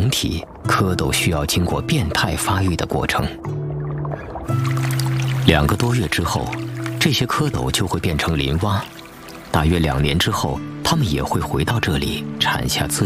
成体，蝌蚪需要经过变态发育的过程。2个多月之后，这些蝌蚪就会变成林蛙。大约2年之后，它们也会回到这里产下自